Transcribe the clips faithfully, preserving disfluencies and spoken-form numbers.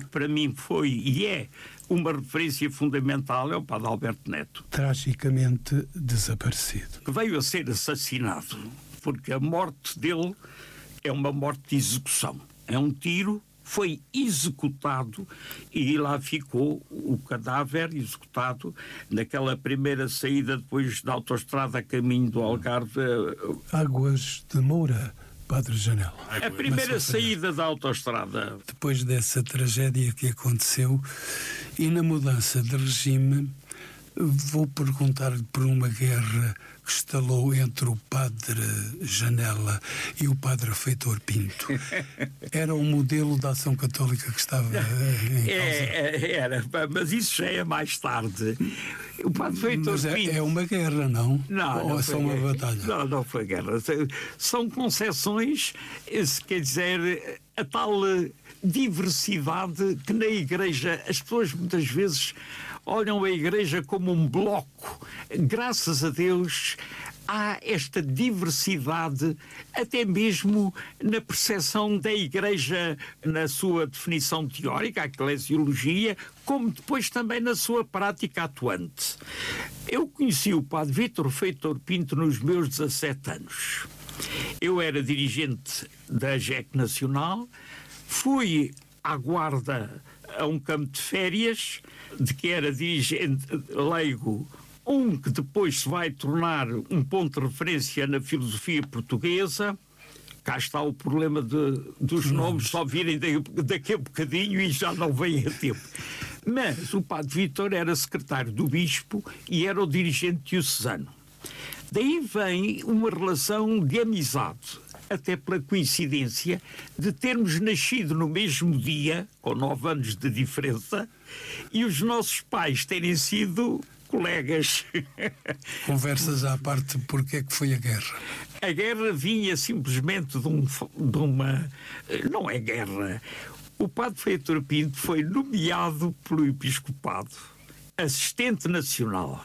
para mim foi e é uma referência fundamental, é o padre Alberto Neto. Tragicamente desaparecido. Que veio a ser assassinado, porque a morte dele é uma morte de execução. É um tiro, foi executado e lá ficou o cadáver executado naquela primeira saída depois da autoestrada a caminho do Algarve. Águas de Moura, Padre Janela. A primeira saída da autoestrada. Depois dessa tragédia que aconteceu e na mudança de regime, vou perguntar-lhe por uma guerra que estalou entre o Padre Janela e o Padre Feitor Pinto. Era o modelo da ação católica que estava em causa? É, era, mas isso já é mais tarde. O Padre Feitor mas é, Pinto... é uma guerra, não? Não, Ou não é só foi uma guerra. batalha? Não, não foi guerra. São concessões, quer dizer, a tal diversidade que na Igreja as pessoas muitas vezes olham a Igreja como um bloco. Graças a Deus há esta diversidade, até mesmo na percepção da Igreja, na sua definição teórica, a eclesiologia, como depois também na sua prática atuante. Eu conheci o Padre Vítor Feitor Pinto nos meus dezassete anos. Eu era dirigente da A G E C Nacional, fui à guarda a um campo de férias, de que era dirigente leigo, um que depois se vai tornar um ponto de referência na filosofia portuguesa. Cá está o problema de, dos nomes só virem daqui a bocadinho e já não vem a tempo. Mas o Padre Vítor era secretário do Bispo e era o dirigente diocesano. Daí vem uma relação de amizade, até pela coincidência de termos nascido no mesmo dia, com nove anos de diferença, e os nossos pais terem sido colegas. Conversas à parte, porque é que foi a guerra? A guerra vinha simplesmente de, um, de uma... Não é guerra. O Padre Feitor Pinto foi nomeado pelo Episcopado assistente nacional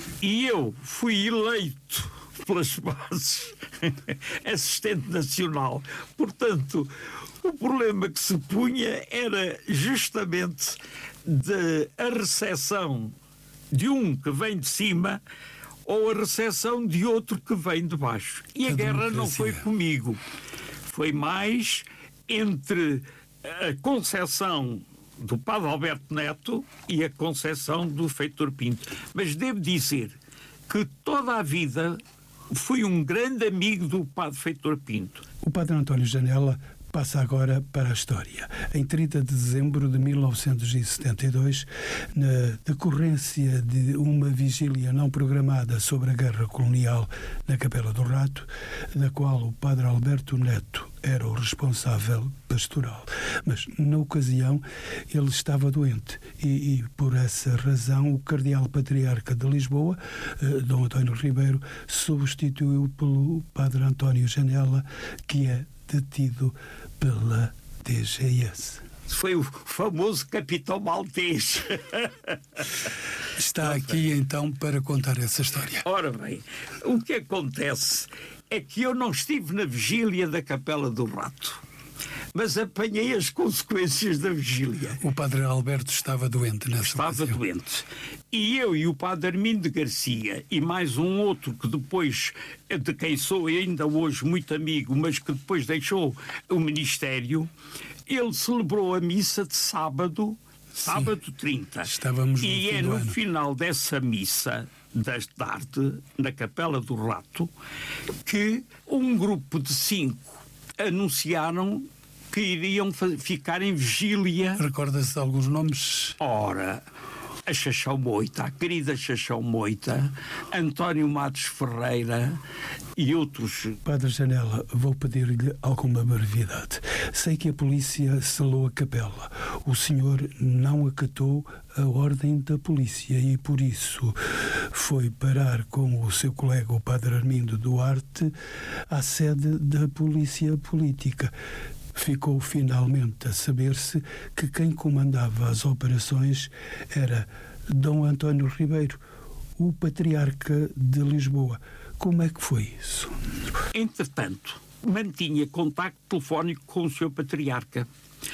e eu fui eleito pelas bases assistente nacional. Portanto, o problema que se punha era justamente de a recepção de um que vem de cima ou a recepção de outro que vem de baixo. E a, a guerra não foi comigo. Foi mais entre a concepção do Padre Alberto Neto e a concepção do Feitor Pinto. Mas devo dizer que toda a vida fui um grande amigo do Padre Feitor Pinto. O Padre António Janela passa agora para a história. Em trinta de dezembro de mil novecentos e setenta e dois, na decorrência de uma vigília não programada sobre a guerra colonial na Capela do Rato, da qual o Padre Alberto Neto era o responsável pastoral. Mas, na ocasião, ele estava doente e, e por essa razão, o Cardeal Patriarca de Lisboa, eh, Dom António Ribeiro, substituiu pelo Padre António Janela, que é detido pela D G S. Foi o famoso Capitão Maltês. Está aqui então para contar essa história. Ora bem, o que acontece é que eu não estive na vigília da Capela do Rato, mas apanhei as consequências da vigília. O Padre Alberto estava doente nessa Estava ocasião. doente. E eu e o Padre Armindo de Garcia e mais um outro que depois, de quem sou ainda hoje muito amigo, mas que depois deixou o ministério, ele celebrou a missa de sábado, sábado Sim, trinta. Estávamos no e é no ano. Final dessa missa da tarde, na Capela do Rato, que um grupo de cinco anunciaram que iriam ficar em vigília. Recorda-se de alguns nomes? Ora, a Chachão Moita, a querida Chachão Moita, António Matos Ferreira e outros. Padre Janela, vou pedir-lhe alguma brevidade. Sei que a polícia selou a capela. O senhor não acatou a ordem da polícia e, por isso, foi parar com o seu colega, o Padre Armindo Duarte, à sede da Polícia Política. Ficou finalmente a saber-se que quem comandava as operações era Dom António Ribeiro, o Patriarca de Lisboa. Como é que foi isso? Entretanto, mantinha contacto telefónico com o seu Patriarca.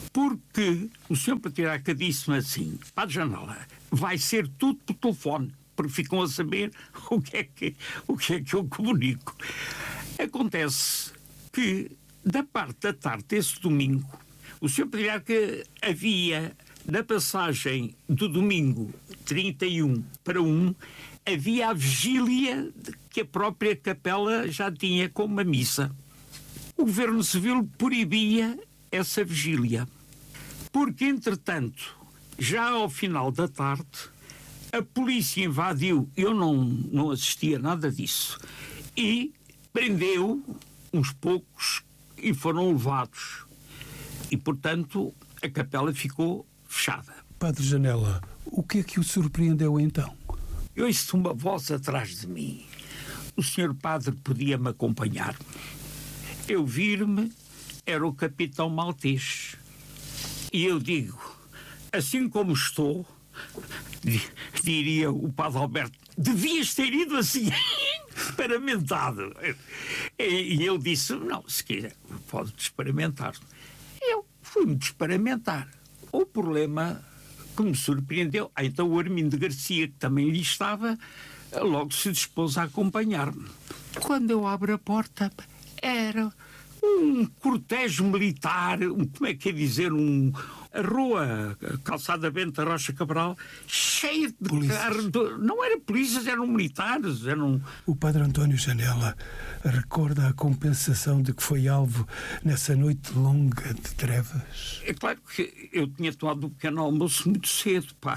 Porque o senhor Patriarca disse-me assim, Padre Janela, vai ser tudo por telefone, porque ficam a saber o que é que, o que, é que eu comunico. Acontece que, da parte da tarde desse domingo, o senhor Patriarca havia, na passagem do domingo trinta e um para um, havia a vigília que a própria capela já tinha como uma missa. O Governo Civil proibia essa vigília, porque, entretanto, já ao final da tarde, a polícia invadiu, eu não, não assistia a nada disso, e prendeu uns poucos e foram levados. E, portanto, a capela ficou fechada. Padre Janela, o que é que o surpreendeu então? Eu ouço uma voz atrás de mim. O senhor Padre podia-me acompanhar. Eu vir-me, era o capitão Maltês. E eu digo, assim como estou, diria o Padre Alberto, devias ter ido assim, experimentado. E ele disse, não, se quiser, pode experimentar. Eu fui-me experimentar. O problema que me surpreendeu, ah, então o Armindo Garcia, que também lhe estava, logo se dispôs a acompanhar-me. Quando eu abro a porta, era um cortejo militar, um, como é que é dizer, um, a rua, a calçada Bento da Rocha Cabral, cheia de carros. Não eram polícias, eram militares. Eram... O Padre António Janela recorda a compensação de que foi alvo nessa noite longa de trevas? É claro que eu tinha tomado um pequeno almoço muito cedo, pá.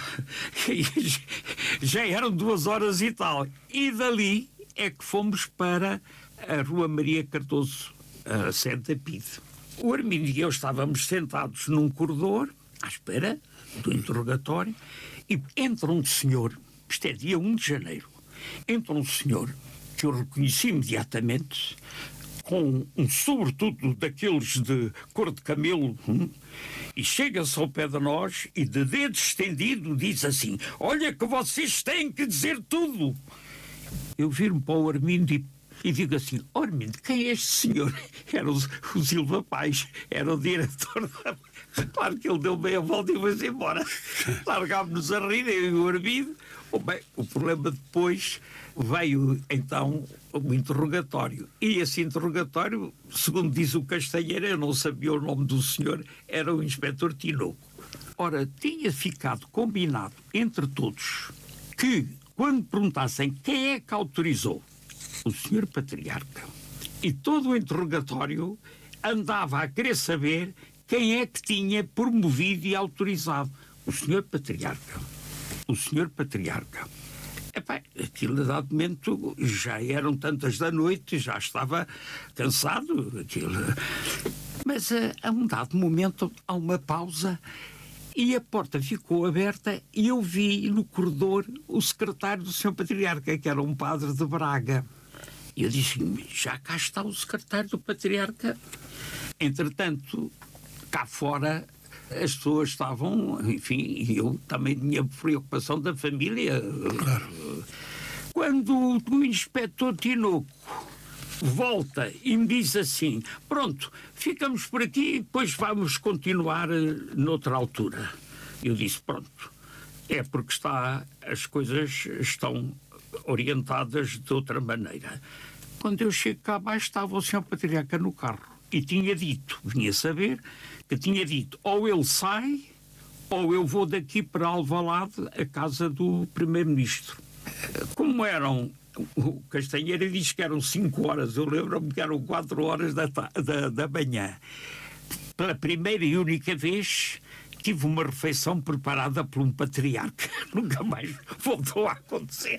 Já eram duas horas e tal. E dali é que fomos para a Rua Maria Cardoso, a Santa Pide. O Armindo e eu estávamos sentados num corredor, à espera do interrogatório, e entra um senhor, isto é dia um de janeiro, entra um senhor que eu reconheci imediatamente, com um sobretudo daqueles de cor de camelo, hum, e chega-se ao pé de nós e de dedo estendido diz assim, olha que vocês têm que dizer tudo. Eu viro-me para o Armindo e E digo assim, oh, Armindo, quem é este senhor? Era o, o Silva Paz, era o diretor da... Claro que ele deu meia volta e foi-se embora. Largámos-nos a rir, eu e o Armindo. Oh, bem, o problema depois veio, então, o interrogatório. E esse interrogatório, segundo diz o Castanheira, eu não sabia o nome do senhor, era o inspetor Tinoco. Ora, tinha ficado combinado entre todos que, quando perguntassem quem é que autorizou o senhor Patriarca, e todo o interrogatório andava a querer saber quem é que tinha promovido e autorizado o senhor Patriarca. O senhor Patriarca. Epá, aquilo, a dado momento, já eram tantas da noite, já estava cansado. Aquilo. Mas a, a um dado momento há uma pausa e a porta ficou aberta e eu vi no corredor o secretário do senhor Patriarca, que era um padre de Braga. E eu disse, já cá está o secretário do Patriarca. Entretanto, cá fora, as pessoas estavam, enfim, e eu também tinha preocupação da família. Claro. Quando o inspetor Tinoco volta e me diz assim, pronto, ficamos por aqui e depois vamos continuar noutra altura. Eu disse, pronto, é porque está, as coisas estão orientadas de outra maneira. Quando eu chego cá abaixo estava o senhor Patriarca no carro e tinha dito, vinha saber, que tinha dito ou ele sai ou eu vou daqui para Alvalade, a casa do primeiro-ministro. Como eram, o Castanheira diz que eram cinco horas, eu lembro-me que eram quatro horas da, da, da manhã. Pela primeira e única vez tive uma refeição preparada por um patriarca. Nunca mais voltou a acontecer.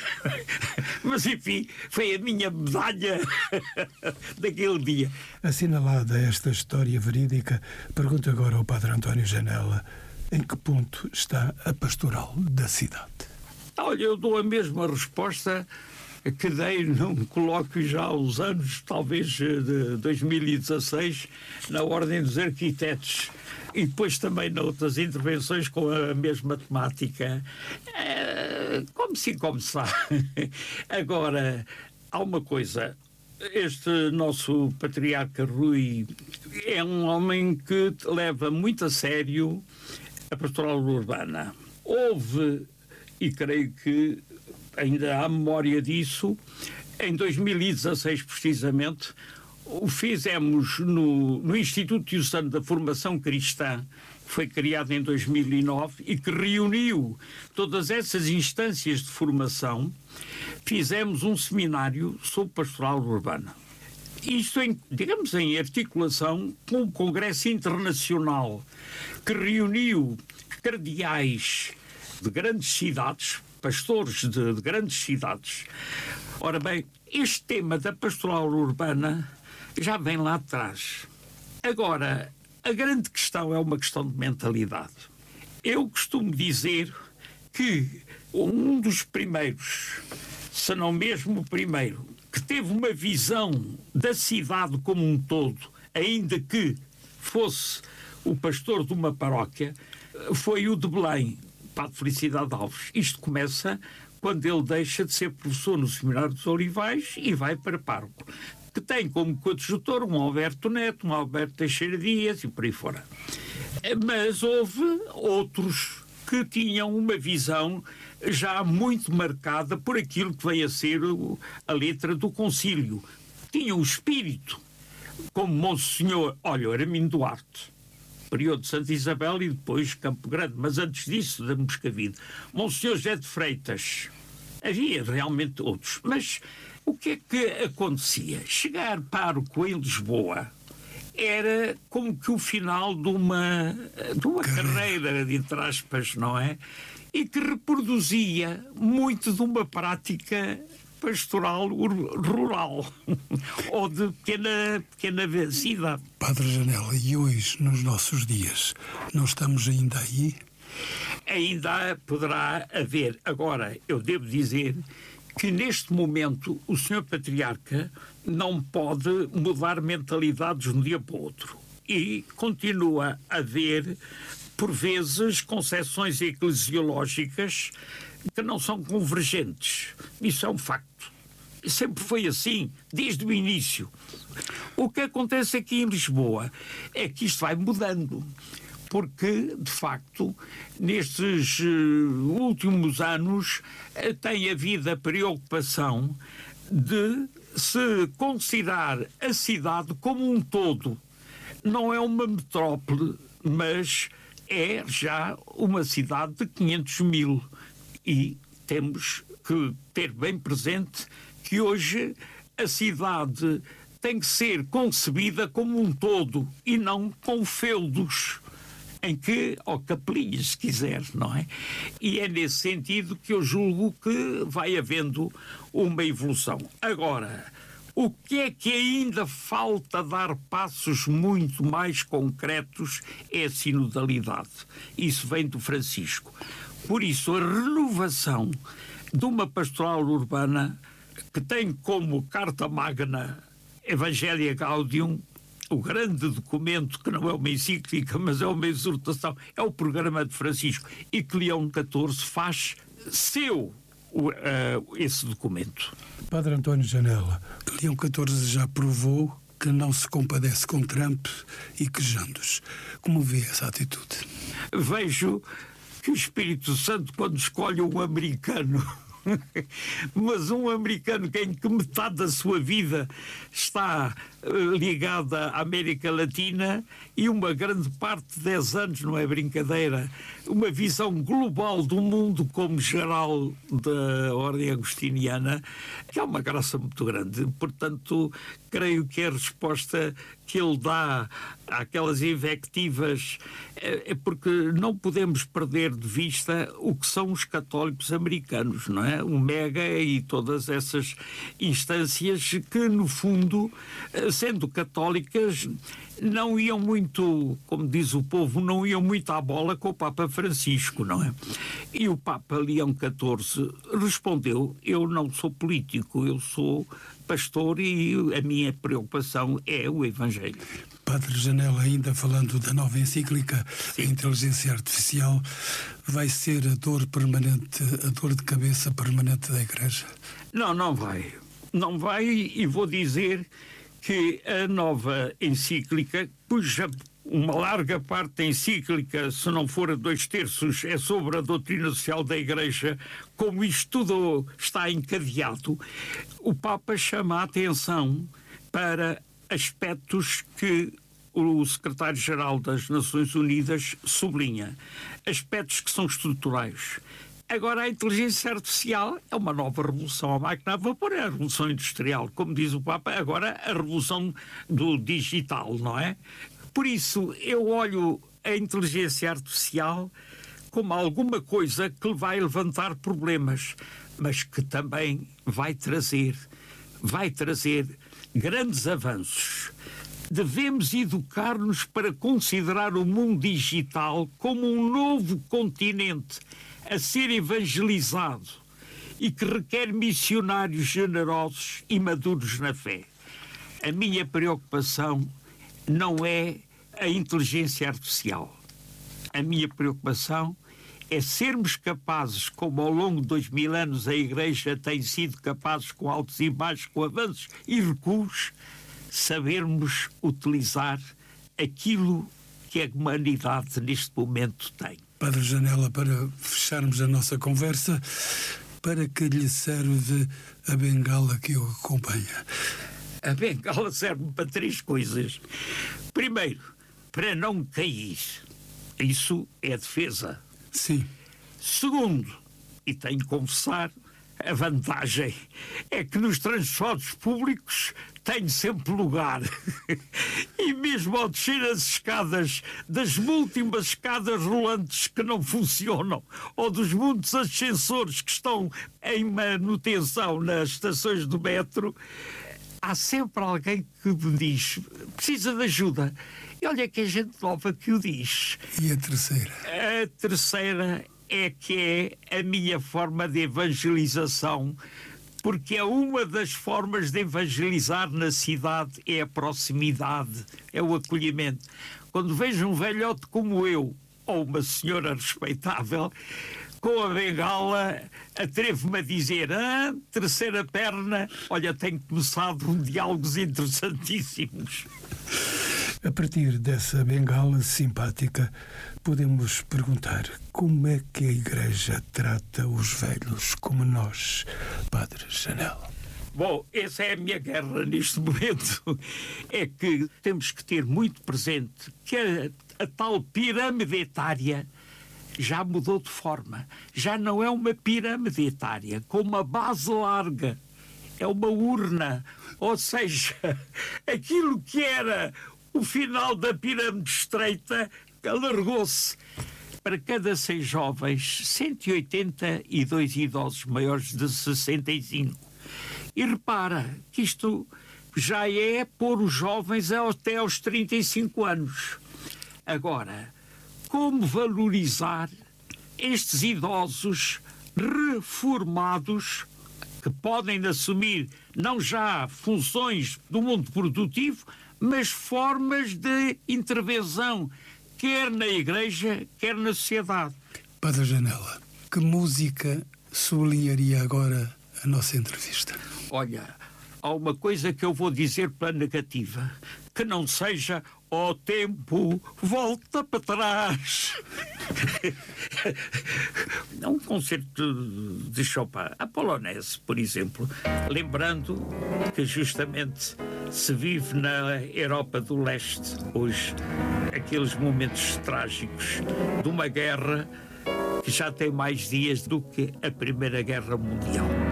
Mas, enfim, foi a minha medalha daquele dia. Assinalada esta história verídica, pergunto agora ao Padre António Janela, em que ponto está a pastoral da cidade? Olha, eu dou a mesma resposta que dei num colóquio já há uns anos, talvez de dois mil e dezasseis, na Ordem dos Arquitetos. E depois também noutras intervenções com a mesma temática. É, como se como sabe. Agora, há uma coisa. Este nosso patriarca Rui é um homem que leva muito a sério a pastoral urbana. Houve, e creio que ainda há memória disso, em dois mil e dezasseis precisamente, o fizemos no, no Instituto Diocesano da Formação Cristã, que foi criado em dois mil e nove e que reuniu todas essas instâncias de formação. Fizemos um seminário sobre pastoral urbana. Isto, em, digamos, em articulação com o Congresso Internacional, que reuniu cardeais de grandes cidades, pastores de, de grandes cidades. Ora bem, este tema da pastoral urbana já vem lá atrás. Agora, a grande questão é uma questão de mentalidade. Eu costumo dizer que um dos primeiros, se não mesmo o primeiro, que teve uma visão da cidade como um todo, ainda que fosse o pastor de uma paróquia, foi o de Belém, Padre Felicidade Alves. Isto começa quando ele deixa de ser professor no Seminário dos Olivais e vai para pároco, que tem como coadjutor um Alberto Neto, um Alberto Teixeira Dias e por aí fora. Mas houve outros que tinham uma visão já muito marcada por aquilo que veio a ser a letra do concílio. Tinham o espírito, como Monsenhor, olha, Armindo Duarte, período de Santa Isabel e depois Campo Grande, mas antes disso, da Moscavide. Monsenhor José de Freitas. Havia realmente outros. Mas o que é que acontecia? Chegar pároco em Lisboa era como que o final de uma, de uma carreira, entre aspas, não é? E que reproduzia muito de uma prática pastoral rural ou de pequena, pequena cidade. Padre Janela, e hoje, nos nossos dias, não estamos ainda aí? Ainda poderá haver. Agora, eu devo dizer que neste momento o senhor Patriarca não pode mudar mentalidades de um dia para o outro. E continua a haver, por vezes, concepções eclesiológicas que não são convergentes. Isso é um facto. Sempre foi assim, desde o início. O que acontece aqui em Lisboa é que isto vai mudando. Porque, de facto, nestes uh, últimos anos uh, tem havido a preocupação de se considerar a cidade como um todo. Não é uma metrópole, mas é já uma cidade de quinhentos mil. E temos que ter bem presente que hoje a cidade tem que ser concebida como um todo e não com feudos. Em que, ou capelinhas, se quiser, não é? E é nesse sentido que eu julgo que vai havendo uma evolução. Agora, o que é que ainda falta dar passos muito mais concretos é a sinodalidade. Isso vem do Francisco. Por isso, a renovação de uma pastoral urbana que tem como carta magna Evangelii Gaudium, o grande documento, que não é uma encíclica, mas é uma exortação, é o programa de Francisco, e que Leão catorze faz seu uh, esse documento. Padre António Janela, Leão catorze já provou que não se compadece com Trump e quejandos. Como vê essa atitude? Vejo que o Espírito Santo, quando escolhe um americano, mas um americano em que metade da sua vida está uh, ligada à América Latina e uma grande parte, dez anos, não é brincadeira, uma visão global do mundo como geral da ordem agostiniana, que é uma graça muito grande. Portanto, creio que a resposta que ele dá àquelas invectivas é porque não podemos perder de vista o que são os católicos americanos, não é? O Mega e todas essas instâncias que, no fundo, sendo católicas, não iam muito, como diz o povo, não iam muito à bola com o Papa Francisco, não é? E o Papa Leão catorze respondeu: eu não sou político, eu sou pastor e a minha preocupação é o Evangelho. Padre Janela, ainda falando da nova encíclica, Sim. A inteligência artificial vai ser a dor permanente, a dor de cabeça permanente da Igreja? Não, não vai. não vai, e vou dizer que a nova encíclica, cuja uma larga parte da encíclica, se não for a dois terços, é sobre a doutrina social da Igreja, como isto tudo está encadeado, o Papa chama a atenção para aspectos que o secretário-geral das Nações Unidas sublinha, aspectos que são estruturais. Agora, a inteligência artificial é uma nova revolução. A máquina a vapor é a revolução industrial. Como diz o Papa, agora a revolução do digital, não é? Por isso, eu olho a inteligência artificial como alguma coisa que vai levantar problemas, mas que também vai trazer, vai trazer grandes avanços. Devemos educar-nos para considerar o mundo digital como um novo continente a ser evangelizado e que requer missionários generosos e maduros na fé. A minha preocupação não é a inteligência artificial. A minha preocupação é sermos capazes, como ao longo de dois mil anos a Igreja tem sido capazes, com altos e baixos, com avanços e recuos, sabermos utilizar aquilo que a humanidade neste momento tem. Padre Janela, para fecharmos a nossa conversa, para que lhe serve a bengala que o acompanha? A bengala serve para três coisas. Primeiro, para não cair. Isso é defesa. Sim. Segundo, e tenho que confessar, a vantagem é que nos transportes públicos tenho sempre lugar. E mesmo ao descer as escadas, das múltiplas escadas rolantes que não funcionam, ou dos muitos ascensores que estão em manutenção nas estações do metro, há sempre alguém que me diz: precisa de ajuda. E olha que é gente nova que o diz. E a terceira? A terceira é que é a minha forma de evangelização, porque é uma das formas de evangelizar na cidade, é a proximidade, é o acolhimento. Quando vejo um velhote como eu, ou uma senhora respeitável, com a bengala, atrevo-me a dizer: ah, terceira perna, olha, tenho começado um diálogos interessantíssimos. A partir dessa bengala simpática, podemos perguntar: como é que a Igreja trata os velhos como nós, Padre Janela? Bom, essa é a minha guerra neste momento. É que temos que ter muito presente que a, a tal pirâmide etária já mudou de forma. Já não é uma pirâmide etária com uma base larga. É uma urna. Ou seja, aquilo que era o final da pirâmide estreita alargou-se. Para cada cem jovens, cento e oitenta e dois idosos maiores de sessenta e cinco. E repara que isto já é pôr os jovens até aos trinta e cinco anos. Agora, como valorizar estes idosos reformados que podem assumir não já funções do mundo produtivo, mas formas de intervenção, quer na Igreja, quer na sociedade. Padre Janela, que música sublinharia agora a nossa entrevista? Olha, há uma coisa que eu vou dizer pela negativa, que não seja "o tempo volta para trás". Um concerto de Chopin, a polonese, por exemplo, lembrando que justamente se vive na Europa do Leste hoje aqueles momentos trágicos de uma guerra que já tem mais dias do que a Primeira Guerra Mundial.